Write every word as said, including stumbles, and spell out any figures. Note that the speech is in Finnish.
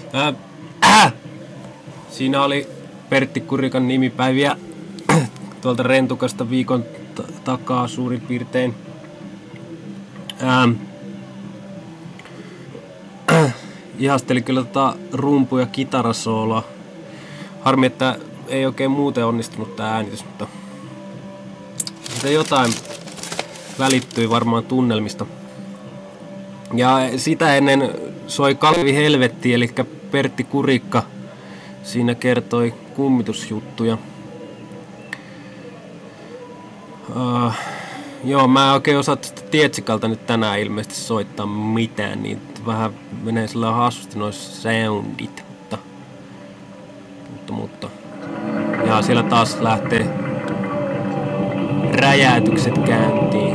Ää, äh. Siinä oli Pertti Kurikan nimipäiviä tuolta Rentukasta viikon t- takaa suurin piirtein. Ähm. Ihasteli kyllä tota rumpu- ja kitarasooloa. Harmi, että ei oikein muuten onnistunut tää äänitys, mutta sitä jotain välittyi varmaan tunnelmista. Ja sitä ennen soi Kalvi Helvetti, eli Pertti Kurikka. Siinä kertoi kummitusjuttuja. Uh, joo, mä en oikein osaa tästä Tietsikalta nyt tänään ilmeisesti soittaa mitään, niin vähän menee sillä hassusti noissa soundit, mutta, mutta, mutta. Ja siellä taas lähtee räjäytykset käyntiin.